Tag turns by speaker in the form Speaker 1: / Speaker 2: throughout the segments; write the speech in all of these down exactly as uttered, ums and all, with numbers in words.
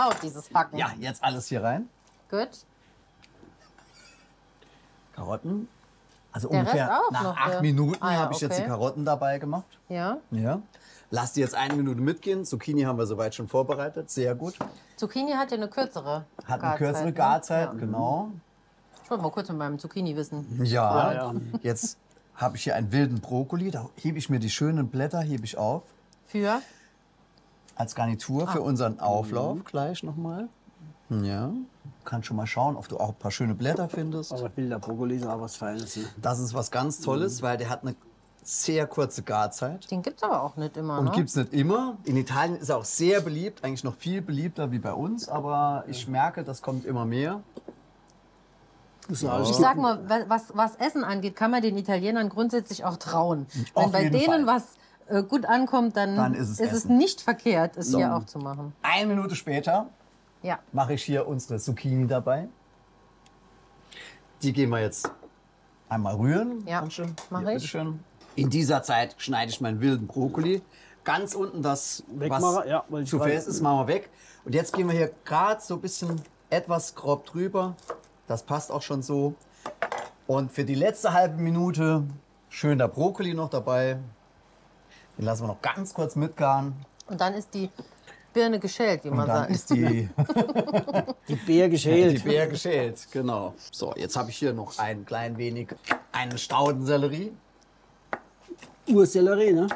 Speaker 1: auf dieses Hacken.
Speaker 2: Ja, jetzt alles hier rein.
Speaker 1: Gut.
Speaker 2: Karotten. Also
Speaker 1: Der
Speaker 2: ungefähr
Speaker 1: Rest auch
Speaker 2: nach
Speaker 1: noch,
Speaker 2: acht
Speaker 1: ja.
Speaker 2: Minuten
Speaker 1: Ah ja,
Speaker 2: habe ich jetzt die
Speaker 1: okay.
Speaker 2: Karotten dabei gemacht.
Speaker 1: Ja.
Speaker 2: Ja. Lass die jetzt eine Minute mitgehen. Zucchini haben wir soweit schon vorbereitet. Sehr gut.
Speaker 1: Zucchini hat ja eine kürzere
Speaker 2: Hat eine
Speaker 1: Garzeit,
Speaker 2: kürzere
Speaker 1: ne?
Speaker 2: Garzeit,
Speaker 1: Ja.
Speaker 2: genau.
Speaker 1: Ich wollte mal kurz mit meinem Zucchini wissen.
Speaker 2: Ja,
Speaker 3: Ja, ja.
Speaker 2: jetzt habe ich hier einen wilden Brokkoli. Da hebe ich mir die schönen Blätter hebe ich auf.
Speaker 1: Für?
Speaker 2: Als Garnitur für unseren Auflauf gleich nochmal. Ja. Du kannst schon mal schauen, ob du auch ein paar schöne Blätter findest.
Speaker 3: Aber wilder Brokkoli ist auch was Feines. Ne?
Speaker 2: Das ist was ganz Tolles, weil der hat eine sehr kurze Garzeit.
Speaker 1: Den gibt's aber auch nicht immer,
Speaker 2: Und
Speaker 1: ne?
Speaker 2: gibt es nicht immer. In Italien ist er auch sehr beliebt, eigentlich noch viel beliebter wie bei uns. Aber ich merke, das kommt immer mehr.
Speaker 3: Muss alles
Speaker 1: Ich sag mal, was, was Essen angeht, kann man den Italienern grundsätzlich auch trauen.
Speaker 2: Auf
Speaker 1: Wenn bei
Speaker 2: jeden
Speaker 1: denen
Speaker 2: Fall.
Speaker 1: was äh, gut ankommt, dann,
Speaker 2: Dann ist es
Speaker 1: es
Speaker 2: Essen.
Speaker 1: nicht verkehrt, es hier auch zu machen.
Speaker 2: Eine Minute später
Speaker 1: Ja.
Speaker 2: mache ich hier unsere Zucchini dabei. Die gehen wir jetzt einmal rühren.
Speaker 1: Ja,
Speaker 2: Kannst du?
Speaker 1: mach
Speaker 2: Hier,
Speaker 1: ich.
Speaker 2: bitteschön. In dieser Zeit schneide ich meinen wilden Brokkoli. Ganz unten das,
Speaker 3: Wegmachen,
Speaker 2: was
Speaker 3: ja, wollte ich
Speaker 2: zu
Speaker 3: gerade-
Speaker 2: fest ist, machen wir weg. Und jetzt gehen wir hier gerade so ein bisschen etwas grob drüber. Das passt auch schon so. Und für die letzte halbe Minute schön der Brokkoli noch dabei. Den lassen wir noch ganz kurz mitgaren.
Speaker 1: Und dann ist die Birne geschält, wie
Speaker 2: Und
Speaker 1: man
Speaker 2: dann
Speaker 1: sagt.
Speaker 2: ist die,
Speaker 3: Die Beer
Speaker 2: die
Speaker 3: geschält.
Speaker 2: Beer geschält. Genau. So, jetzt habe ich hier noch ein klein wenig einen Staudensellerie.
Speaker 3: Ursellerie, ne?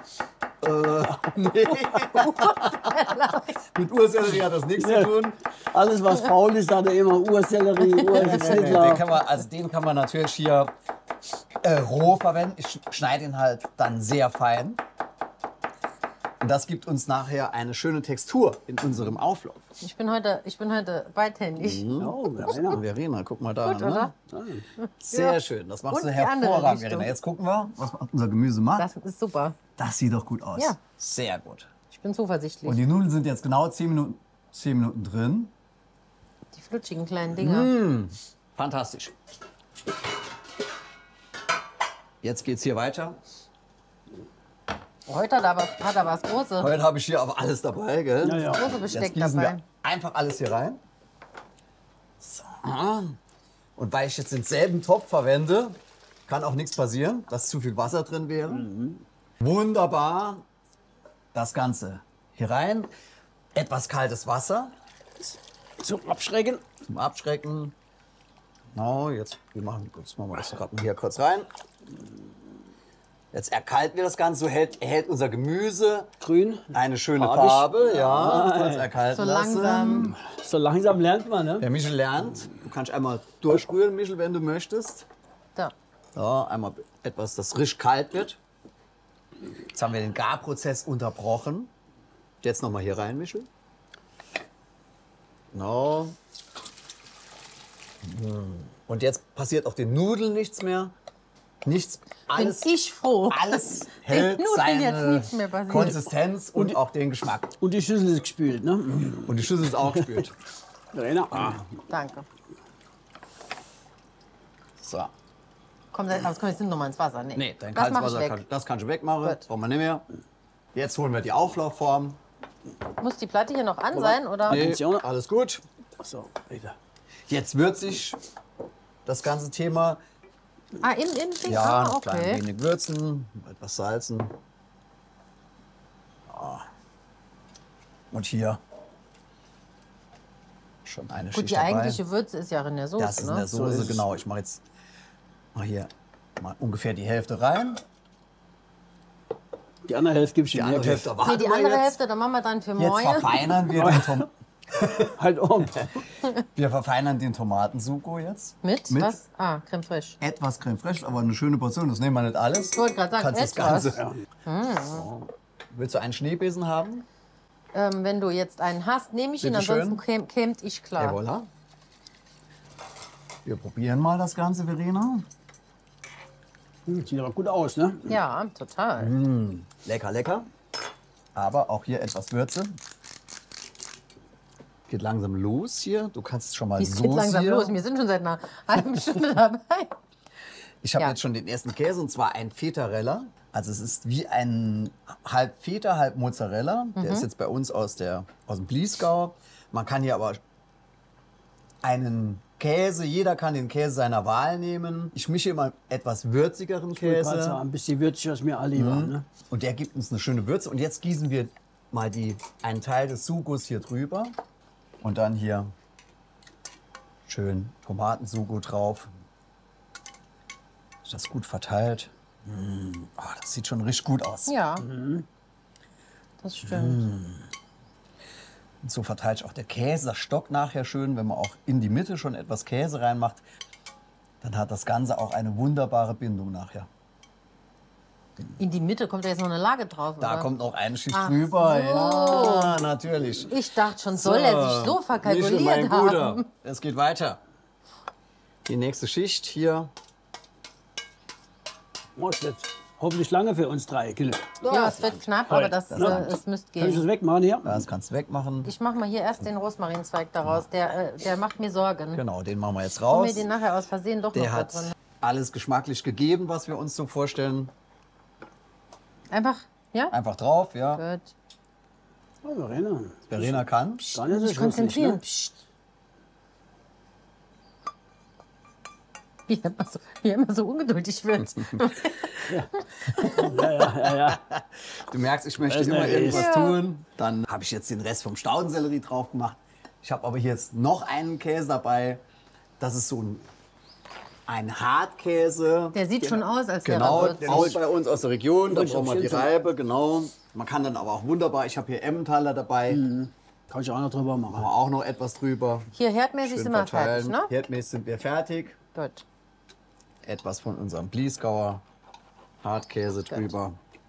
Speaker 2: Mit Ursellerie hat das nichts zu tun.
Speaker 3: Alles, was faul ist, hat er immer Ursellerie,
Speaker 2: Den
Speaker 3: Urschnittler.
Speaker 2: kann man, also den kann man natürlich hier äh, roh verwenden. Ich schneide ihn halt dann sehr fein. Und das gibt uns nachher eine schöne Textur in unserem Auflauf.
Speaker 1: Ich bin heute, ich bin heute beidhändig.
Speaker 3: Oh, Verena.
Speaker 2: Verena, guck mal da.
Speaker 1: Gut,
Speaker 2: ne?
Speaker 1: oder?
Speaker 2: Sehr
Speaker 1: Ja.
Speaker 2: schön, das machst
Speaker 1: Und
Speaker 2: du
Speaker 1: die andere
Speaker 2: hervorragend,
Speaker 1: Richtung.
Speaker 2: Verena. Jetzt gucken wir, was unser Gemüse macht.
Speaker 1: Das ist super.
Speaker 2: Das sieht doch gut aus.
Speaker 1: Ja.
Speaker 2: Sehr gut.
Speaker 1: Ich bin zuversichtlich.
Speaker 2: Und die Nudeln sind jetzt genau zehn Minuten, zehn Minuten drin.
Speaker 1: Die flutschigen kleinen Dinger.
Speaker 2: Mm. Fantastisch. Jetzt geht's hier weiter.
Speaker 1: Heute hat er, was, hat er was Großes.
Speaker 2: Heute habe ich hier aber alles dabei, gell?
Speaker 3: Ja, ja.
Speaker 1: Große
Speaker 2: Jetzt
Speaker 1: Besteck
Speaker 2: gießen
Speaker 1: dabei.
Speaker 2: wir einfach alles hier rein. So. Und weil ich jetzt denselben Topf verwende, kann auch nichts passieren, dass zu viel Wasser drin wäre. Wunderbar. Das Ganze hier rein. Etwas kaltes Wasser
Speaker 3: Zum Abschrecken.
Speaker 2: zum Abschrecken. Genau, jetzt, wir machen, jetzt machen wir das gerade mal hier kurz rein. Jetzt erkalten wir das Ganze, so hält, erhält unser Gemüse
Speaker 3: Grün.
Speaker 2: eine schöne
Speaker 3: Farbig.
Speaker 2: Farbe. Ja, kurz erkalten
Speaker 1: So
Speaker 2: lassen.
Speaker 1: langsam.
Speaker 3: So langsam lernt man, ne?
Speaker 2: Der Michel lernt. Du kannst einmal durchrühren, Michel, wenn du möchtest.
Speaker 1: Da.
Speaker 2: So, einmal etwas, das frisch kalt wird. Jetzt haben wir den Garprozess unterbrochen. Jetzt noch mal hier rein, Michel. Genau. Und jetzt passiert auf den Nudeln nichts mehr. Nichts, alles,
Speaker 1: Bin ich froh.
Speaker 2: alles hält
Speaker 1: Nudeln
Speaker 2: seine
Speaker 1: jetzt nichts mehr passiert.
Speaker 2: Konsistenz und auch den Geschmack.
Speaker 3: Und die Schüssel ist gespült, ne?
Speaker 2: Und die Schüssel ist auch gespült.
Speaker 3: Verena. Ah.
Speaker 1: Danke.
Speaker 2: So.
Speaker 1: Komm, aber das kommt jetzt nicht nochmal ins Wasser. Nee,
Speaker 2: Nee, dein
Speaker 1: das
Speaker 2: kaltes
Speaker 1: mach ich
Speaker 2: Wasser,
Speaker 1: weg.
Speaker 2: kann, das kannst du wegmachen.
Speaker 1: Gut.
Speaker 2: Brauchen wir nicht mehr. Jetzt holen wir die Auflaufform.
Speaker 1: Muss die Platte hier noch an sein, oder?
Speaker 2: Nee,
Speaker 3: Attention.
Speaker 2: alles gut.
Speaker 3: So, wieder.
Speaker 2: Jetzt würzig das ganze Thema.
Speaker 1: Ah, im, im Ding?
Speaker 2: Ja,
Speaker 1: ah,
Speaker 2: ein klein
Speaker 1: okay.
Speaker 2: wenig würzen, etwas salzen. Ja. Und hier schon eine
Speaker 1: Gut,
Speaker 2: Schicht
Speaker 1: die
Speaker 2: dabei.
Speaker 1: eigentliche Würze ist ja in der Soße,
Speaker 2: Das ist
Speaker 1: ne?
Speaker 2: in der
Speaker 3: So
Speaker 2: Soße,
Speaker 3: ist es.
Speaker 2: genau. Ich mache jetzt mal hier mal ungefähr die Hälfte rein.
Speaker 3: Die andere Hälfte gibst du
Speaker 2: Die
Speaker 3: mir.
Speaker 2: andere Hälfte
Speaker 1: Nee,
Speaker 2: warten
Speaker 1: die
Speaker 2: wir
Speaker 1: andere
Speaker 2: jetzt.
Speaker 1: Hälfte, dann machen wir dann für
Speaker 2: Jetzt
Speaker 1: morgen.
Speaker 2: verfeinern wir den, Tom
Speaker 3: Halt um.
Speaker 2: wir verfeinern den Tomatensugo jetzt.
Speaker 1: Mit?
Speaker 2: Mit
Speaker 1: Was? Ah, Creme fraiche.
Speaker 2: etwas Creme fraiche, aber eine schöne Portion. Das nehmen wir nicht alles.
Speaker 1: Ich wollte gerade sagen,
Speaker 2: Kannst das
Speaker 1: etwas.
Speaker 2: Ganze. So. Willst du einen Schneebesen haben?
Speaker 1: Ähm, wenn du jetzt einen hast, nehme ich ihn,
Speaker 2: Bitte schön.
Speaker 1: ansonsten käm, kämt ich klar.
Speaker 2: Ja, voilà. Wir probieren mal das Ganze, Verena.
Speaker 3: Hm, sieht aber gut aus, ne?
Speaker 1: Ja, total.
Speaker 2: Lecker, lecker. Aber auch hier etwas Würze. Geht langsam los hier. Du kannst schon mal
Speaker 1: Es
Speaker 2: so
Speaker 1: geht langsam
Speaker 2: hier.
Speaker 1: los. Wir sind schon seit einer halben Stunde dabei.
Speaker 2: Ich habe
Speaker 1: Ja.
Speaker 2: jetzt schon den ersten Käse und zwar ein Feta-Rella. Also es ist wie ein halb Feta, halb Mozzarella. Der
Speaker 1: Mhm.
Speaker 2: ist jetzt bei uns aus, der, aus dem Bliesgau. Man kann hier aber einen Käse, jeder kann den Käse seiner Wahl nehmen. Ich mische immer etwas würzigeren
Speaker 3: Ich wollte gerade
Speaker 2: Käse.
Speaker 3: sagen, ein bisschen würzig, was mir alle lieber. Ne?
Speaker 2: Und der gibt uns eine schöne Würze. Und jetzt gießen wir mal die, einen Teil des Sugos hier drüber. Und dann hier schön Tomatensugo drauf. Ist das gut verteilt? Mm, oh, das sieht schon richtig gut aus.
Speaker 1: Ja, das stimmt.
Speaker 2: Und so verteilt sich auch der Käse. Das stockt nachher schön, wenn man auch in die Mitte schon etwas Käse reinmacht. Dann hat das Ganze auch eine wunderbare Bindung nachher.
Speaker 1: In die Mitte kommt ja jetzt noch eine Lage drauf.
Speaker 2: Da
Speaker 1: oder?
Speaker 2: kommt noch eine Schicht
Speaker 1: Ach
Speaker 2: drüber.
Speaker 1: so.
Speaker 2: Ja, natürlich.
Speaker 1: Ich dachte schon, soll er sich so verkalkuliert
Speaker 2: Michel, mein Guter.
Speaker 1: haben?
Speaker 2: Es geht weiter. Die nächste Schicht hier.
Speaker 3: Oh, das wird hoffentlich lange für uns drei. Gille.
Speaker 1: Ja, es wird knapp, aber das, äh, es müsste
Speaker 3: Kann ich das
Speaker 1: gehen.
Speaker 3: wegmachen hier?
Speaker 2: Das kannst du wegmachen.
Speaker 1: Ich mache mal hier erst den Rosmarinzweig daraus. Der, äh, der macht mir Sorgen.
Speaker 2: Genau, den machen wir jetzt
Speaker 1: Kommen
Speaker 2: raus.
Speaker 1: wir den nachher aus Versehen doch
Speaker 2: Der
Speaker 1: noch da
Speaker 2: hat
Speaker 1: drin.
Speaker 2: alles geschmacklich gegeben, was wir uns so vorstellen.
Speaker 1: Einfach, ja?
Speaker 2: Einfach drauf, ja.
Speaker 1: Gut.
Speaker 3: Oh, Verena.
Speaker 2: Verena kann.
Speaker 3: Gar nicht so
Speaker 1: Sich konzentrieren.
Speaker 3: schmutzig,
Speaker 1: Psst. Wie er immer so, wie er immer so ungeduldig wird.
Speaker 3: Ne? Ja, ja, ja, ja.
Speaker 2: Du merkst, ich möchte
Speaker 3: Das ist
Speaker 2: immer
Speaker 3: nervös.
Speaker 2: irgendwas
Speaker 1: Ja.
Speaker 2: tun. Dann habe ich jetzt den Rest vom Staudensellerie drauf gemacht. Ich habe aber hier jetzt noch einen Käse dabei. Das ist so ein, ein Hartkäse.
Speaker 1: Der sieht schon aus, als wäre
Speaker 2: Genau,
Speaker 1: er
Speaker 2: der ist bei uns aus der Region. Da
Speaker 3: Wollte ich
Speaker 2: brauchen wir
Speaker 3: auch
Speaker 2: die
Speaker 3: schön
Speaker 2: Reibe, genau. Man kann dann aber auch wunderbar, ich habe hier Emmentaler dabei.
Speaker 3: Kann ich auch noch drüber machen.
Speaker 2: Machen wir auch noch etwas drüber.
Speaker 1: Hier, herdmäßig
Speaker 2: Schön
Speaker 1: sind wir fertig,
Speaker 2: verteilen.
Speaker 1: ne?
Speaker 2: Herdmäßig sind wir fertig.
Speaker 1: Gut.
Speaker 2: Etwas von unserem Bliesgauer Hartkäse drüber.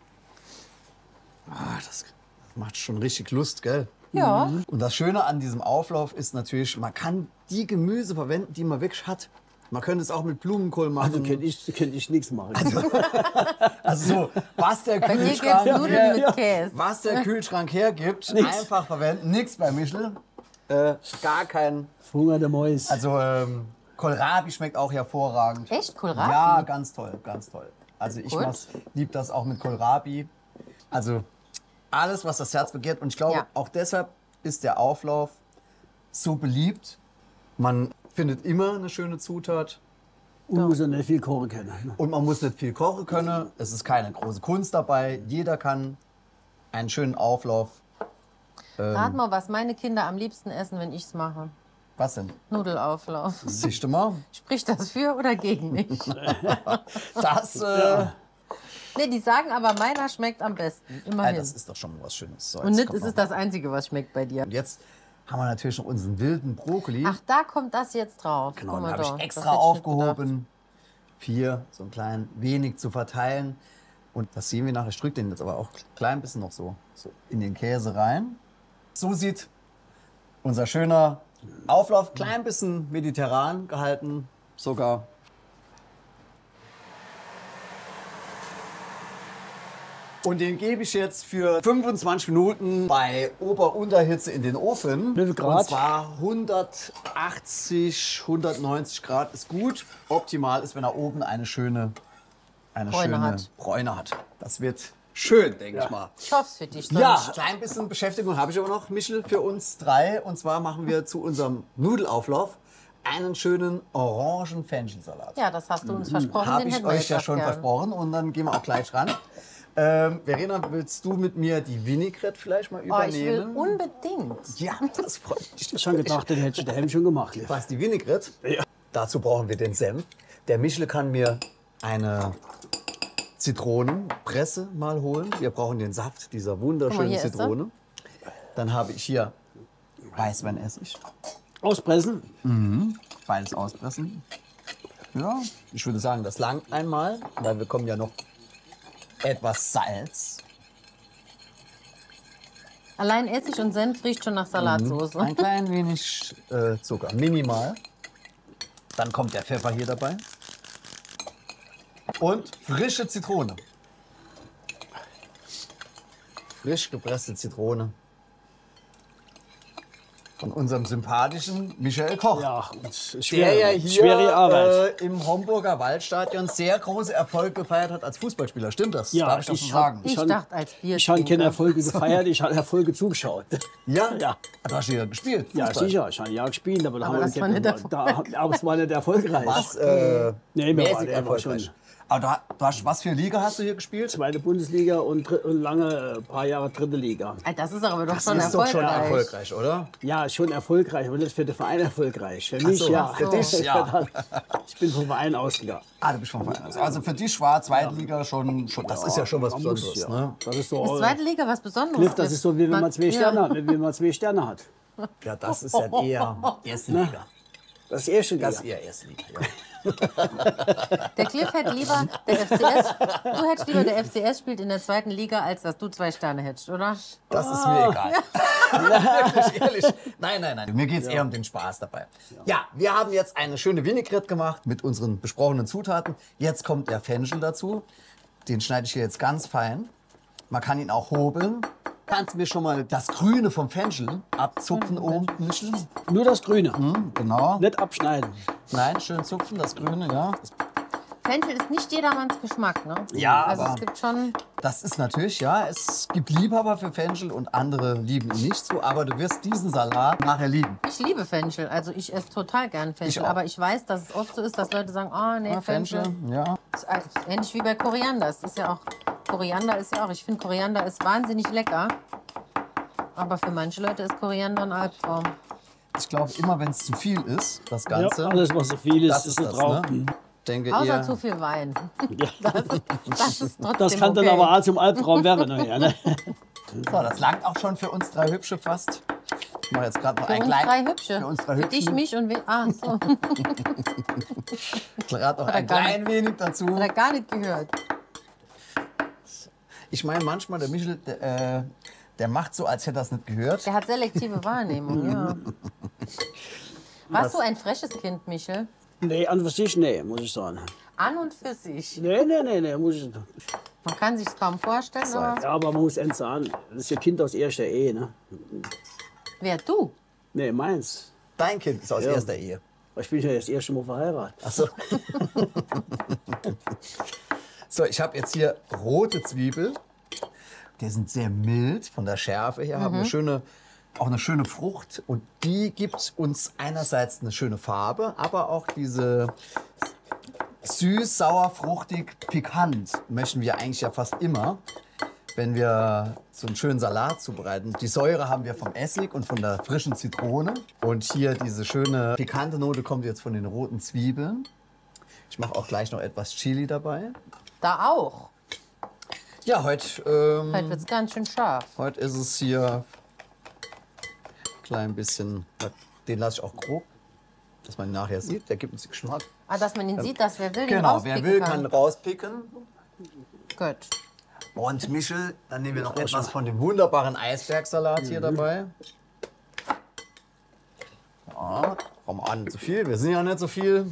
Speaker 2: Ah, das macht schon richtig Lust, gell?
Speaker 1: Ja.
Speaker 2: Und das Schöne an diesem Auflauf ist natürlich, man kann die Gemüse verwenden, die man wirklich hat. Man könnte es auch mit Blumenkohl machen.
Speaker 3: Also könnte ich, könnte ich nichts machen.
Speaker 2: Also so, was der
Speaker 1: Bei dir gibt's
Speaker 2: Kühlschrank,
Speaker 1: Nudeln
Speaker 2: her,
Speaker 1: mit Käse.
Speaker 2: was der Kühlschrank hergibt,
Speaker 3: Nix.
Speaker 2: einfach verwenden. Nichts bei Michel. Äh, gar kein.
Speaker 3: Verhungerte Mäus.
Speaker 2: Also ähm, Kohlrabi schmeckt auch hervorragend.
Speaker 1: Echt? Kohlrabi?
Speaker 2: Ja, ganz toll, ganz toll. Also ich
Speaker 1: Gut.
Speaker 2: liebe das auch mit Kohlrabi. Also alles, was das Herz begehrt. Und ich glaube,
Speaker 1: Ja.
Speaker 2: auch deshalb ist der Auflauf so beliebt. Man findet immer eine schöne Zutat.
Speaker 3: Und muss ja nicht viel kochen können. Ne?
Speaker 2: Und man muss nicht viel kochen können. Es ist keine große Kunst dabei. Jeder kann einen schönen Auflauf.
Speaker 1: Rat mal, was meine Kinder am liebsten essen, wenn ich es mache.
Speaker 2: Was denn?
Speaker 1: Nudelauflauf.
Speaker 2: Siehst du mal?
Speaker 1: Spricht das für oder gegen mich?
Speaker 2: Das, äh,
Speaker 1: Nee, die sagen aber, meiner schmeckt am besten.
Speaker 2: ja,
Speaker 1: Immerhin.
Speaker 2: das ist doch schon mal was Schönes. So,
Speaker 1: Und
Speaker 2: jetzt
Speaker 1: nicht
Speaker 2: kommt
Speaker 1: ist
Speaker 2: noch
Speaker 1: es das Einzige, was schmeckt bei dir.
Speaker 2: Und jetzt haben wir natürlich noch unseren wilden Brokkoli.
Speaker 1: Ach, da kommt das jetzt drauf.
Speaker 2: genau,
Speaker 1: Guck
Speaker 2: den
Speaker 1: mal
Speaker 2: habe
Speaker 1: da.
Speaker 2: ich
Speaker 1: Das
Speaker 2: extra
Speaker 1: hätte ich nicht gedacht.
Speaker 2: aufgehoben. Vier, so ein klein wenig zu verteilen. Und das sehen wir nachher. Ich drücke den jetzt aber auch ein klein bisschen noch so, so in den Käse rein. So sieht unser schöner Auflauf, klein bisschen mediterran gehalten, sogar. Und den gebe ich jetzt für fünfundzwanzig Minuten bei Ober-Unterhitze in den Ofen.
Speaker 3: Wie viel Grad?
Speaker 2: Und zwar hundertachtzig, hundertneunzig Grad ist gut. Optimal ist, wenn er oben eine schöne, eine
Speaker 1: Bräune
Speaker 2: schöne
Speaker 1: hat.
Speaker 2: Bräune hat. Das wird schön, denke ich mal.
Speaker 1: Ich hoffe es für dich.
Speaker 2: Ja,
Speaker 1: sonst-
Speaker 2: ein klein bisschen Beschäftigung habe ich aber noch, Michel, für uns drei. Und zwar machen wir zu unserem Nudelauflauf einen schönen Orangen-Fenchelsalat.
Speaker 1: Ja, das hast du uns versprochen.
Speaker 2: Habe
Speaker 1: den
Speaker 2: ich
Speaker 1: hätten wir
Speaker 2: euch
Speaker 1: jetzt
Speaker 2: ja
Speaker 1: auch
Speaker 2: schon
Speaker 1: gern.
Speaker 2: versprochen und dann gehen wir auch gleich ran. Ähm, Verena, willst du mit mir die Vinaigrette vielleicht mal
Speaker 1: Oh, ich will
Speaker 2: übernehmen?
Speaker 1: unbedingt.
Speaker 2: Ja, das freut mich.
Speaker 3: Ich habe schon gedacht, den hätte ich daheim schon gemacht. Liv.
Speaker 2: Was, die Vinaigrette?
Speaker 3: Ja.
Speaker 2: Dazu brauchen wir den Senf. Der Michel kann mir eine Zitronenpresse mal holen. Wir brauchen den Saft dieser wunderschönen
Speaker 1: hier ist er.
Speaker 2: Zitrone. Dann habe ich hier Weißweinessig.
Speaker 3: Auspressen.
Speaker 2: Beides auspressen. Ja, ich würde sagen, das langt einmal, weil wir kommen ja noch etwas Salz.
Speaker 1: Allein Essig und Senf riecht schon nach Salatsauce.
Speaker 2: Ein klein wenig äh, Zucker, minimal. Dann kommt der Pfeffer hier dabei. Und frische Zitrone. Frisch gepresste Zitrone. von unserem sympathischen Michael Koch.
Speaker 3: Ja, und es ist
Speaker 2: Der
Speaker 3: schwer,
Speaker 2: ja hier
Speaker 3: schwere Arbeit.
Speaker 2: äh, im Homburger Waldstadion sehr große Erfolge gefeiert hat als Fußballspieler. Stimmt das?
Speaker 3: Ja,
Speaker 2: Darf ich das so
Speaker 3: ich
Speaker 2: sagen?
Speaker 1: Ich
Speaker 3: han-
Speaker 1: dachte als Bier.
Speaker 3: Ich habe keine Erfolge gefeiert, ich habe Erfolge zugeschaut.
Speaker 2: Ja?
Speaker 3: Ja.
Speaker 2: Du hast hier gespielt?
Speaker 3: Ja,
Speaker 2: Fußball?
Speaker 3: sicher, ich habe ja gespielt, aber, da
Speaker 1: Aber
Speaker 3: haben wir
Speaker 1: das war
Speaker 3: nicht-
Speaker 1: nicht
Speaker 3: da, aber es war nicht erfolgreich.
Speaker 2: Was? Äh,
Speaker 3: Nee, mir war,
Speaker 2: mäßig
Speaker 3: der war
Speaker 2: erfolgreich.
Speaker 3: schon
Speaker 2: Aber du, ha- du hast, was für Liga hast du hier gespielt?
Speaker 3: zweite Bundesliga und, dr- und lange, ein paar Jahre dritte Liga.
Speaker 1: Das ist aber doch
Speaker 2: Das
Speaker 1: schon
Speaker 2: ist doch schon
Speaker 1: erfolgreich.
Speaker 2: erfolgreich, oder?
Speaker 3: Ja, schon erfolgreich, aber nicht für den Verein erfolgreich. Für mich,
Speaker 2: so,
Speaker 3: ja.
Speaker 2: für dich, ja.
Speaker 3: Ich bin vom Verein ausgegangen.
Speaker 2: Ah, du bist vom Verein. Also für dich war Zweitliga schon, schon das ist ja schon was
Speaker 3: Man muss,
Speaker 2: Besonderes.
Speaker 3: ja.
Speaker 2: Ne?
Speaker 3: Das ist so,
Speaker 1: Ist zweite Liga was Besonderes?
Speaker 3: Cliff, das ist so, wie wenn man zwei Sterne
Speaker 1: Ja.
Speaker 3: hat, wie wenn man zwei Sterne hat.
Speaker 2: Ja, das ist ja eher erste Liga.
Speaker 3: Das ist erste Liga.
Speaker 2: Das ist eher erste Liga, ja.
Speaker 1: Der Cliff hätte lieber der F C S. Du hättest lieber der F C S spielt in der zweiten Liga, als dass du zwei Sterne hättest, oder?
Speaker 2: Das ist mir egal. Wirklich, ehrlich. Nein, nein, nein. Mir geht es eher um den Spaß dabei. Ja, wir haben jetzt eine schöne Vinaigrette gemacht mit unseren besprochenen Zutaten. Jetzt kommt der Fenchel dazu. Den schneide ich hier jetzt ganz fein. Man kann ihn auch hobeln. Kannst du mir schon mal das Grüne vom Fenchel abzupfen oben, Michel?
Speaker 3: Nur das Grüne.
Speaker 2: Genau.
Speaker 3: Nicht abschneiden.
Speaker 2: Nein, schön zupfen, das Grüne, ja.
Speaker 1: Fenchel ist nicht jedermanns Geschmack, ne?
Speaker 2: Ja,
Speaker 1: Also
Speaker 2: aber-
Speaker 1: es gibt schon.
Speaker 2: Das ist natürlich, ja, es gibt Liebhaber für Fenchel und andere lieben ihn nicht so. Aber du wirst diesen Salat nachher lieben.
Speaker 1: Ich liebe Fenchel, also ich esse total gern
Speaker 2: Ich
Speaker 1: Fenchel.
Speaker 2: auch.
Speaker 1: Aber ich weiß, dass es oft so ist, dass Leute sagen, oh nee,
Speaker 2: Ja,
Speaker 1: Fenchel.
Speaker 2: ja.
Speaker 1: Ist äh, ähnlich wie bei Koriander. Es ist ja auch, Koriander ist ja auch, ich finde Koriander ist wahnsinnig lecker. Aber für manche Leute ist Koriander ein Albtraum.
Speaker 2: Ich glaube, immer wenn es zu viel ist, das
Speaker 3: Ja,
Speaker 2: Ganze,
Speaker 3: alles, was so viel ist,
Speaker 2: das
Speaker 3: ist
Speaker 2: ist
Speaker 3: eine
Speaker 2: das,
Speaker 3: Traum.
Speaker 2: ne? Denke
Speaker 1: Außer
Speaker 2: eher,
Speaker 1: zu viel Wein. Das, das ist trotzdem
Speaker 3: Das kann
Speaker 1: okay.
Speaker 3: dann aber auch zum Albtraum werden. Ja, ne?
Speaker 2: so, das langt auch schon für uns drei Hübsche fast. Ich mache jetzt gerade noch
Speaker 1: Für
Speaker 2: ein
Speaker 1: uns
Speaker 2: klein,
Speaker 1: drei Hübsche.
Speaker 2: Für uns drei
Speaker 1: Für
Speaker 2: Hübschen.
Speaker 1: dich, mich und wen. Ah, so.
Speaker 2: Gerade noch
Speaker 1: Hat er
Speaker 2: ein
Speaker 1: gar
Speaker 2: klein wenig dazu.
Speaker 1: Hat er gar nicht gehört.
Speaker 2: Ich meine, manchmal, der Michel, der, äh, der macht so, als hätte er es nicht gehört.
Speaker 1: Der hat selektive Wahrnehmung, ja. Warst du ein freches Kind, Michel?
Speaker 3: Nee, an und für sich, nee, muss ich sagen.
Speaker 1: An und für sich.
Speaker 3: Nee, nee, nee, nee, muss ich.
Speaker 1: Man kann sich kaum vorstellen, aber
Speaker 3: Ja, aber man muss eins sagen, das ist ja Kind aus erster Ehe, ne?
Speaker 1: wer du?
Speaker 3: Nee, meins.
Speaker 2: Dein Kind ist aus
Speaker 3: Ja.
Speaker 2: erster Ehe.
Speaker 3: Ich bin ja das erste Mal verheiratet.
Speaker 2: Ach so. So, ich habe jetzt hier rote Zwiebel. Die sind sehr mild von der Schärfe her, haben eine schöne, auch eine schöne Frucht. Und die gibt uns einerseits eine schöne Farbe, aber auch diese süß, sauer, fruchtig, pikant möchten wir eigentlich ja fast immer, wenn wir so einen schönen Salat zubereiten. Die Säure haben wir vom Essig und von der frischen Zitrone. Und hier diese schöne pikante Note kommt jetzt von den roten Zwiebeln. Ich mache auch gleich noch etwas Chili dabei.
Speaker 1: Da auch.
Speaker 2: Ja, heute, ähm,
Speaker 1: Heute wird es ganz schön scharf.
Speaker 2: heute ist es hier ein klein bisschen, den lasse ich auch grob, dass man ihn nachher sieht. Der gibt uns den Geschmack.
Speaker 1: Ah, dass man ihn sieht, dass wer will, den
Speaker 2: Genau,
Speaker 1: rauspicken
Speaker 2: wer will,
Speaker 1: kann.
Speaker 2: kann rauspicken.
Speaker 1: Gut.
Speaker 2: Und Michel, dann nehmen wir noch etwas von dem wunderbaren Eisbergsalat hier dabei. Ja, komm an, nicht zu viel, wir sind ja nicht so viel.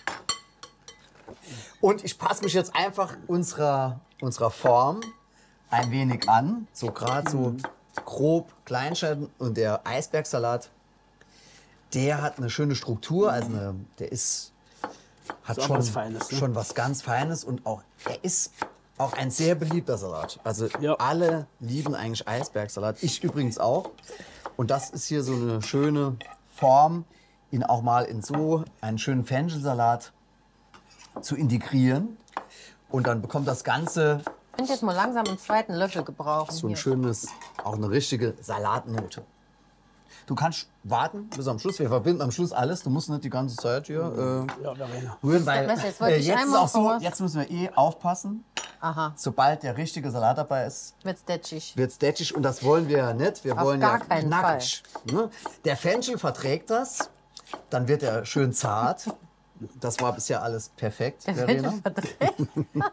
Speaker 2: Und ich passe mich jetzt einfach unserer, unserer Form ein wenig an. So gerade so grob Kleinschneiden. Und der Eisbergsalat, der hat eine schöne Struktur. Also eine, der ist, hat
Speaker 3: Ist auch
Speaker 2: schon
Speaker 3: was Feines, ne?
Speaker 2: schon was ganz Feines. Und auch, er ist auch ein sehr beliebter Salat. Also
Speaker 3: Ja.
Speaker 2: alle lieben eigentlich Eisbergsalat. Ich übrigens auch. Und das ist hier so eine schöne Form, ihn auch mal in so einen schönen Fenchelsalat zu integrieren. Und dann bekommt das Ganze
Speaker 1: Ich könnte jetzt mal langsam einen zweiten Löffel gebrauchen.
Speaker 2: so ein
Speaker 1: hier.
Speaker 2: schönes, auch eine richtige Salatnote. Du kannst warten bis am Schluss. Wir verbinden am Schluss alles. Du musst nicht die ganze Zeit hier äh,
Speaker 3: Ja, Verena.
Speaker 2: rühren, weil
Speaker 1: Messer. Jetzt wollte
Speaker 2: äh,
Speaker 1: ich
Speaker 2: jetzt ist
Speaker 1: einmal
Speaker 2: auch so,
Speaker 1: voraus-
Speaker 2: jetzt müssen wir eh aufpassen.
Speaker 1: Aha,
Speaker 2: Sobald der richtige Salat dabei ist,
Speaker 1: wird's detschig.
Speaker 2: wird es detschig und das wollen wir ja nicht. Wir
Speaker 1: Auf
Speaker 2: wollen
Speaker 1: gar
Speaker 2: ja
Speaker 1: keinen
Speaker 2: knackig. Ne? Der Fenchel verträgt das, dann wird er schön zart. Das war bisher alles perfekt,
Speaker 1: Der
Speaker 2: Verena.
Speaker 1: Fenchel verdreht.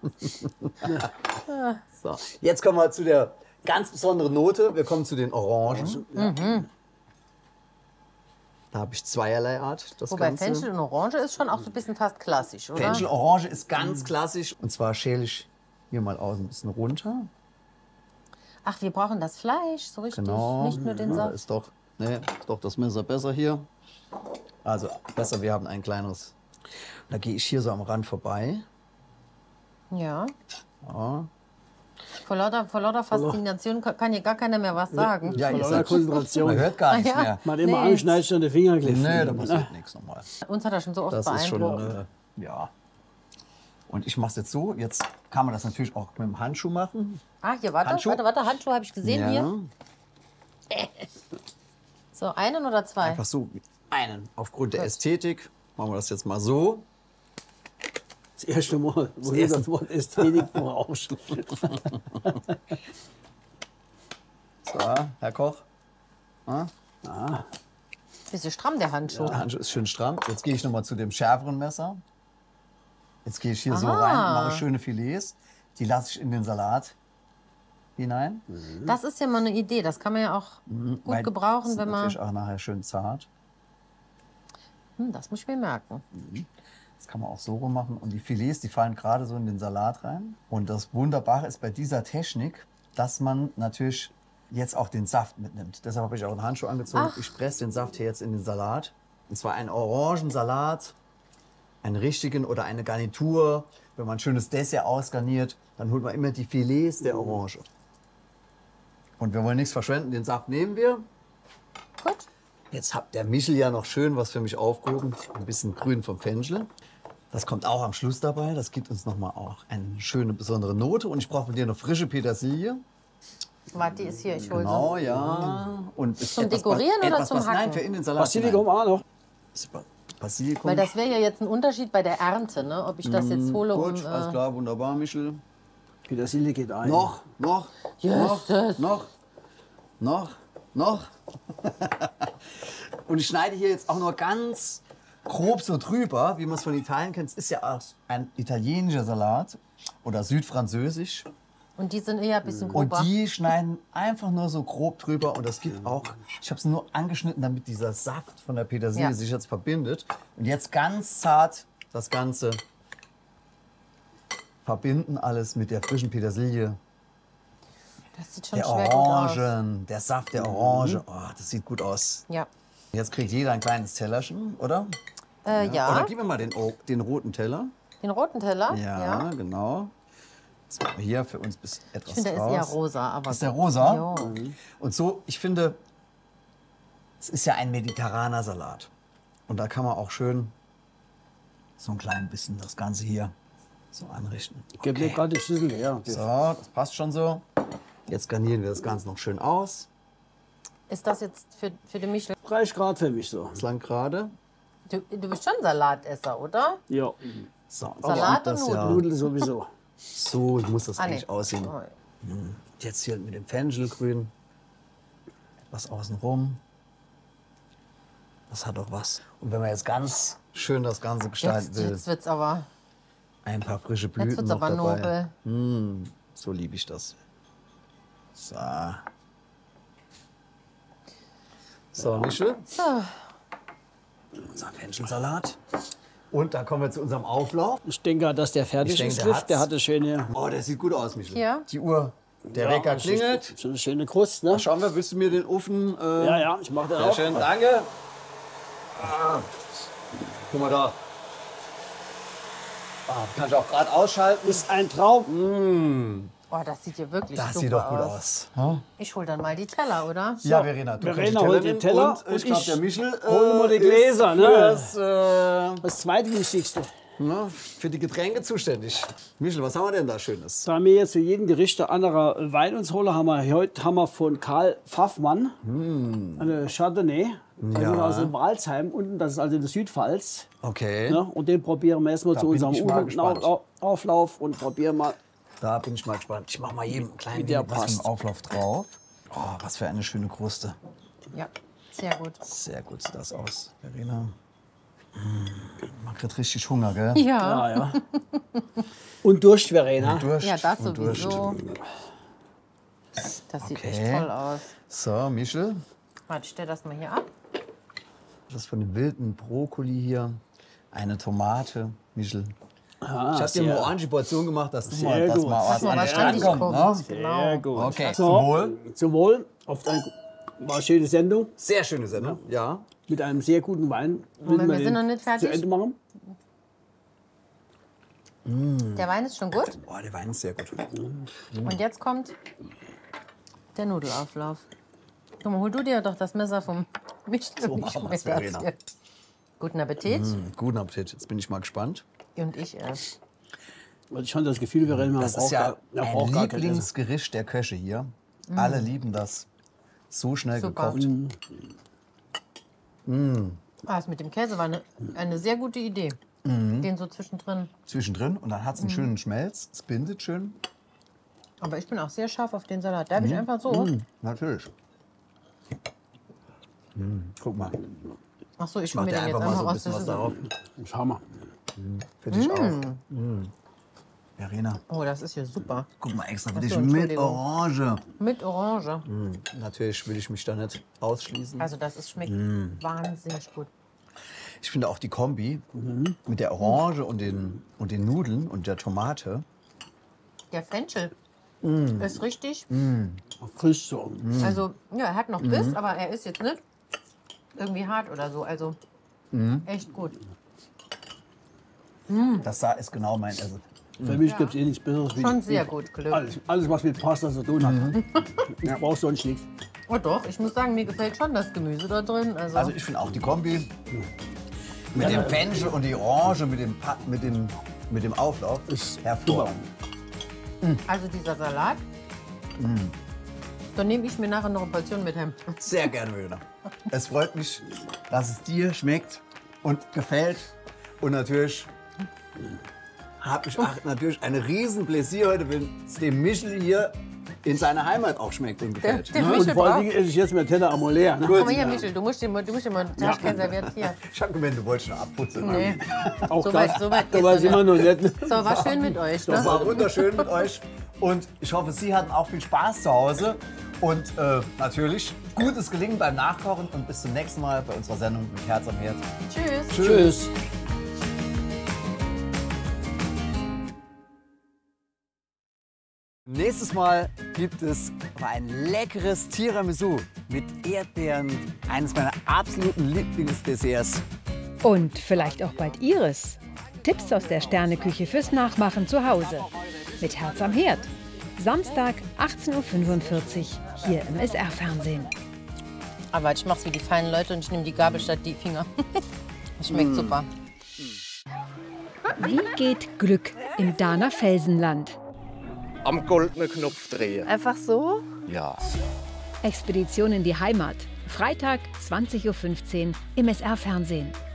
Speaker 2: So. Jetzt kommen wir zu der ganz besonderen Note. Wir kommen zu den Orangen.
Speaker 1: Mhm.
Speaker 2: Da habe ich zweierlei Art. Das
Speaker 1: Wobei
Speaker 2: Ganze.
Speaker 1: Fenchel und Orange ist schon auch so ein bisschen fast klassisch, oder?
Speaker 2: Fenchel Orange ist ganz klassisch. Und zwar schäle ich hier mal aus ein bisschen runter.
Speaker 1: Ach, wir brauchen das Fleisch, so richtig.
Speaker 2: Genau.
Speaker 1: Nicht nur den
Speaker 2: Ja,
Speaker 1: Saft.
Speaker 2: ist doch Nee, ist doch das Messer besser hier. Also besser, wir haben ein kleineres. Da gehe ich hier so am Rand vorbei.
Speaker 1: Ja.
Speaker 2: Ja.
Speaker 1: Vor lauter, vor lauter Faszination kann kann hier gar keiner mehr was sagen.
Speaker 2: Ja,
Speaker 3: Vor
Speaker 2: ihr
Speaker 3: lauter
Speaker 2: seid,
Speaker 3: Konzentration.
Speaker 2: man hört gar nichts
Speaker 1: Ah, ja.
Speaker 2: mehr.
Speaker 3: Man hat immer
Speaker 1: Nee.
Speaker 3: anschneidet und den Finger geklemmt.
Speaker 2: Nee, da passiert nichts nochmal.
Speaker 1: Uns hat er schon so oft
Speaker 2: Das ist schon,
Speaker 1: beeindruckt.
Speaker 2: äh, ja. Und ich mache es jetzt so. Jetzt kann man das natürlich auch mit dem Handschuh machen.
Speaker 1: Ah, hier, warte,
Speaker 2: Handschuh?
Speaker 1: warte, warte, Handschuh habe ich gesehen hier. So, einen oder zwei?
Speaker 2: Einfach so einen. Aufgrund der Ästhetik machen wir das jetzt mal so.
Speaker 3: Das erste Mal, wo
Speaker 2: Das
Speaker 3: du
Speaker 2: erste-
Speaker 3: das Wort Ästhetik brauchst.
Speaker 2: So, Herr Koch.
Speaker 1: Bisschen stramm, der Handschuh.
Speaker 2: Der Handschuh ist schön stramm. Jetzt gehe ich noch mal zu dem schärferen Messer. Jetzt gehe ich hier so
Speaker 1: Ah.
Speaker 2: rein, mache schöne Filets. Die lasse ich in den Salat hinein.
Speaker 1: Das ist ja mal eine Idee. Das kann man ja auch gut
Speaker 2: Weil
Speaker 1: gebrauchen,
Speaker 2: sind
Speaker 1: wenn man.
Speaker 2: natürlich auch nachher schön zart.
Speaker 1: Hm, das muss ich mir merken.
Speaker 2: Das kann man auch so rum machen. Und die Filets, die fallen gerade so in den Salat rein. Und das Wunderbare ist bei dieser Technik, dass man natürlich jetzt auch den Saft mitnimmt. Deshalb habe ich auch einen Handschuh angezogen.
Speaker 1: Ach.
Speaker 2: Ich presse den Saft hier jetzt in den Salat. Und zwar einen Orangensalat, einen richtigen oder eine Garnitur. Wenn man ein schönes Dessert ausgarniert, dann holt man immer die Filets der Orange. Und wir wollen nichts verschwenden, den Saft nehmen wir.
Speaker 1: Gut.
Speaker 2: Jetzt hat der Michel ja noch schön was für mich aufgehoben. Ein bisschen grün vom Fenchel. Das kommt auch am Schluss dabei. Das gibt uns noch mal auch eine schöne, besondere Note. Und ich brauche von dir noch frische Petersilie.
Speaker 1: Warte, die ist hier. Ich hole
Speaker 2: Genau,
Speaker 1: sie.
Speaker 2: ja. Und
Speaker 1: Zum
Speaker 2: etwas-
Speaker 1: Dekorieren oder
Speaker 2: etwas,
Speaker 1: zum
Speaker 2: was, Nein,
Speaker 1: Hacken?
Speaker 2: für in den Salat.
Speaker 3: Basilikum
Speaker 2: hinein.
Speaker 3: auch noch.
Speaker 2: Basilikum.
Speaker 1: Weil das wäre ja jetzt ein Unterschied bei der Ernte, ne? Ob ich das jetzt hole, um.
Speaker 2: Gut, alles
Speaker 1: Äh,
Speaker 2: klar, wunderbar, Michel.
Speaker 3: Petersilie geht ein.
Speaker 2: Noch, noch,
Speaker 1: Jesus.
Speaker 2: noch, noch, noch, noch. Und ich schneide hier jetzt auch nur ganz grob so drüber, wie man es von Italien kennt. Es ist ja auch ein italienischer Salat oder südfranzösisch.
Speaker 1: und die sind eher ein bisschen
Speaker 2: Und
Speaker 1: grober.
Speaker 2: die schneiden einfach nur so grob drüber. Und das gibt auch, ich habe es nur angeschnitten, damit dieser Saft von der Petersilie
Speaker 1: Ja.
Speaker 2: sich jetzt verbindet. Und jetzt ganz zart das Ganze verbinden, alles mit der frischen Petersilie.
Speaker 1: Das sieht schon
Speaker 2: Der
Speaker 1: schwer gut aus.
Speaker 2: Orangen, der Saft der Orange. Oh, das sieht gut aus.
Speaker 1: Ja.
Speaker 2: Jetzt kriegt jeder ein kleines Tellerchen, oder?
Speaker 1: Äh, ja.
Speaker 2: Oder gib mir mal den, O- den roten Teller.
Speaker 1: Den roten Teller.
Speaker 2: Ja, genau. Jetzt machen wir hier für uns bis etwas
Speaker 1: Ich finde, der
Speaker 2: raus.
Speaker 1: ist eher rosa. Aber
Speaker 2: Ist
Speaker 1: so-
Speaker 2: der rosa?
Speaker 1: Jo.
Speaker 2: Und so, ich finde, es ist ja ein mediterraner Salat. Und da kann man auch schön so ein klein bisschen das Ganze hier so anrichten.
Speaker 3: Gib mir gerade die Schüssel her.
Speaker 2: So, das passt schon so. Jetzt garnieren wir das Ganze noch schön aus.
Speaker 1: Ist das jetzt für, für den Michel?
Speaker 3: Reicht gerade für mich so.
Speaker 2: Ganz lang gerade.
Speaker 1: Du, du bist schon Salatesser, oder?
Speaker 3: Ja.
Speaker 2: So,
Speaker 1: Salat
Speaker 2: das
Speaker 1: und
Speaker 2: ja,
Speaker 3: Nudeln sowieso.
Speaker 2: so muss das
Speaker 1: Ah,
Speaker 2: eigentlich
Speaker 1: nee.
Speaker 2: aussehen.
Speaker 1: Oh,
Speaker 2: Jetzt hier mit dem Fenchelgrün. Was außenrum. Das hat doch was. Und wenn man jetzt ganz schön das Ganze gestalten
Speaker 1: Jetzt,
Speaker 2: will,
Speaker 1: jetzt wird's aber,
Speaker 2: ein paar frische Blüten
Speaker 1: jetzt wird's
Speaker 2: noch
Speaker 1: aber
Speaker 2: dabei.
Speaker 1: nobel.
Speaker 2: Mm, so liebe ich das. So. So, Michel,
Speaker 1: So,
Speaker 2: unser Fenchelsalat. Und dann kommen wir zu unserem Auflauf.
Speaker 3: Ich denke, dass der fertig
Speaker 2: Ich denke,
Speaker 3: ist.
Speaker 2: der
Speaker 3: Lift.
Speaker 2: hat's.
Speaker 3: Der hat eine schöne,
Speaker 2: Oh, der sieht gut aus, Michel.
Speaker 1: Ja.
Speaker 2: Die Uhr, der
Speaker 3: Ja,
Speaker 2: Wecker
Speaker 3: das ist
Speaker 2: klingelt.
Speaker 3: so eine schöne Krust, ne?
Speaker 2: Schauen wir, willst du mir den Ofen... Äh,
Speaker 3: Ja, ja, ich mache den
Speaker 2: Sehr
Speaker 3: auch.
Speaker 2: schön, danke. Ah. Guck mal da. Ah, kann ich auch gerade ausschalten.
Speaker 3: Ist ein Traum.
Speaker 1: oh, das sieht ja wirklich
Speaker 2: Das
Speaker 1: super
Speaker 2: sieht doch gut
Speaker 1: aus.
Speaker 2: aus.
Speaker 1: Ich hol dann mal die Teller, oder?
Speaker 2: Ja, Verena, du
Speaker 3: Verena
Speaker 2: kannst die
Speaker 3: holt
Speaker 2: Teller
Speaker 3: den Teller
Speaker 2: nehmen. Und
Speaker 3: und
Speaker 2: ich glaube,
Speaker 3: ich
Speaker 2: der Michel
Speaker 3: hol mal die
Speaker 2: ist
Speaker 3: Gläser, ne?
Speaker 2: fürs, äh,
Speaker 3: Das zweitwichtigste.
Speaker 2: na, für die Getränke zuständig. Michel, was haben wir denn da Schönes?
Speaker 3: Da wir jetzt für jeden Gericht ein anderer Wein uns holen, haben wir heute haben wir von Karl Pfaffmann eine Chardonnay. Also
Speaker 2: Ja.
Speaker 3: aus dem Walsheim unten, das ist also in der Südpfalz.
Speaker 2: Okay,
Speaker 3: Ne? Und den probieren wir erstmal
Speaker 2: Da
Speaker 3: zu
Speaker 2: bin
Speaker 3: unserem
Speaker 2: ich mal gespannt.
Speaker 3: Auflauf und probieren mal.
Speaker 2: da bin ich mal gespannt. Ich mache mal jedem einen kleinen
Speaker 3: Wie der
Speaker 2: wenig was
Speaker 3: passt.
Speaker 2: im Auflauf drauf. Oh, was für eine schöne Kruste.
Speaker 1: Ja, sehr gut.
Speaker 2: Sehr gut sieht das aus, Verena. Mm, man kriegt richtig Hunger, gell?
Speaker 1: Ja,
Speaker 3: Ja, ja. Und Durst, Verena.
Speaker 2: Durst
Speaker 1: ja das
Speaker 2: und Durst.
Speaker 1: sowieso. Das sieht
Speaker 2: Okay.
Speaker 1: echt toll aus.
Speaker 2: So, Michel,
Speaker 1: Warte, ich stell das mal hier ab.
Speaker 2: das von dem wilden Brokkoli hier. Eine Tomate, Michel.
Speaker 3: Ah,
Speaker 2: Ich habe dir
Speaker 3: sehr-
Speaker 2: eine orange Portion gemacht, dass du
Speaker 3: Sehr
Speaker 2: mal, dass
Speaker 3: gut.
Speaker 2: mal was
Speaker 1: Mal
Speaker 2: an
Speaker 1: was
Speaker 2: den Strand
Speaker 1: richtig
Speaker 2: kommt.
Speaker 1: kommt.
Speaker 2: Ne?
Speaker 1: Genau.
Speaker 3: Sehr gut.
Speaker 2: Okay,
Speaker 3: So,
Speaker 2: zum Wohl.
Speaker 3: Zum Wohl. Auf dein War eine schöne Sendung
Speaker 2: Sehr schöne Sendung, ja.
Speaker 3: mit einem sehr guten Wein.
Speaker 1: Moment,
Speaker 3: Will man
Speaker 1: wir sind
Speaker 3: den
Speaker 1: noch nicht fertig.
Speaker 3: Zu Ende machen?
Speaker 1: Der Wein ist schon gut.
Speaker 2: Boah, der Wein ist sehr gut.
Speaker 1: Und jetzt kommt der Nudelauflauf. Guck mal, hol du dir doch das Messer vom Michel.
Speaker 2: So
Speaker 1: Ich
Speaker 2: machen
Speaker 1: schmeck
Speaker 2: wir's,
Speaker 1: das
Speaker 2: Verena.
Speaker 1: hier. Guten Appetit.
Speaker 2: Mm, guten Appetit. Jetzt bin ich mal gespannt.
Speaker 1: Und ich erst.
Speaker 3: Also ich habe das Gefühl, wir rennen mal.
Speaker 2: Das ist ja ein
Speaker 3: braucht gar kein Essen.
Speaker 2: Lieblingsgericht der Köche hier. Alle lieben das. So schnell
Speaker 1: Super.
Speaker 2: gekocht.
Speaker 1: Ah, das mit dem Käse war eine, eine sehr gute Idee. Den so zwischendrin.
Speaker 2: Zwischendrin. Und dann hat es einen schönen Schmelz. Es bindet schön.
Speaker 1: Aber ich bin auch sehr scharf auf den Salat. Darf ich einfach so?
Speaker 2: Natürlich. Mm, guck mal.
Speaker 1: Ach so, ich
Speaker 2: Ich
Speaker 1: hole
Speaker 2: mach
Speaker 1: mir
Speaker 2: dir
Speaker 1: den jetzt
Speaker 2: einfach mal so
Speaker 1: einfach
Speaker 2: ein
Speaker 1: aus der
Speaker 2: bisschen was
Speaker 1: Schüssel.
Speaker 2: darauf.
Speaker 3: Das ist Hammer.
Speaker 2: Für dich auch. Mm. Verena,
Speaker 1: Oh, das ist hier super.
Speaker 2: guck mal extra für
Speaker 1: Ach
Speaker 2: dich
Speaker 1: so,
Speaker 2: mit
Speaker 1: Entschuldigung.
Speaker 2: Orange.
Speaker 1: Mit Orange.
Speaker 2: Mm, natürlich will ich mich da nicht ausschließen.
Speaker 1: Also das ist, schmeckt wahnsinnig gut.
Speaker 2: Ich finde auch die Kombi mit der Orange und den, und den Nudeln und der Tomate.
Speaker 1: Der Fenchel ist richtig.
Speaker 3: Frisch so.
Speaker 1: Also, ja, er hat noch Biss, aber er ist jetzt nicht irgendwie hart oder so. Also, echt gut.
Speaker 2: Das da ist genau mein Essen.
Speaker 3: Für mich gibt es eh nichts Besseres. wie-
Speaker 1: Schon sehr gut gelöst.
Speaker 3: Alles, alles, was mit Pasta zu tun hat. Ich brauche sonst nichts.
Speaker 1: Oh doch, ich muss sagen, mir gefällt schon das Gemüse da drin. Also,
Speaker 2: Also ich finde auch die Kombi mit dem Fenchel und die Orange mit dem, Pa- mit dem, mit dem Auflauf ist hervorragend.
Speaker 1: also dieser Salat, dann nehme ich mir nachher noch eine Portion mit heim.
Speaker 2: Sehr gerne, Verena. Es freut mich, dass es dir schmeckt und gefällt. Und natürlich habe ich auch natürlich eine riesen Pläsier heute, wenn es dem Michel hier in seiner Heimat auch schmeckt und
Speaker 1: Der,
Speaker 2: gefällt.
Speaker 1: der
Speaker 2: Ne?
Speaker 3: Und
Speaker 1: Michel
Speaker 3: vor
Speaker 1: braucht.
Speaker 3: allen Dingen esse ich jetzt mit Teller Amolea. Ne?
Speaker 1: Guck mal hier, Michel, du musst dir mal, du musst dir mal eine Taschke serviert hier.
Speaker 2: Ich habe gemeint, du wolltest schon abputzen.
Speaker 1: Nee,
Speaker 3: Auch
Speaker 1: so
Speaker 3: das.
Speaker 1: weit, so weit
Speaker 3: Da
Speaker 1: geht's
Speaker 3: war
Speaker 1: noch
Speaker 3: immer noch nicht. Ne?
Speaker 1: So, war schön mit euch.
Speaker 2: Das
Speaker 1: Ne?
Speaker 2: war wunderschön mit euch. Und ich hoffe, Sie hatten auch viel Spaß zu Hause. Und äh, natürlich gutes Gelingen beim Nachkochen. Und bis zum nächsten Mal bei unserer Sendung mit Herz am Herd.
Speaker 1: Tschüss.
Speaker 3: Tschüss.
Speaker 2: Nächstes Mal gibt es aber ein leckeres Tiramisu mit Erdbeeren. Eines meiner absoluten Lieblingsdesserts.
Speaker 4: Und vielleicht auch bald Ihres. Tipps aus der Sterneküche fürs Nachmachen zu Hause. Mit Herz am Herd. Samstag, achtzehn Uhr fünfundvierzig, hier im S R-Fernsehen.
Speaker 1: Aber ich mach's wie die feinen Leute und ich nehme die Gabel statt die Finger. Das schmeckt super.
Speaker 4: Wie geht Glück im Dahner Felsenland?
Speaker 5: Am goldenen Knopf drehen.
Speaker 6: Einfach so?
Speaker 5: Ja.
Speaker 4: Expedition in die Heimat. Freitag, zwanzig Uhr fünfzehn im S R-Fernsehen.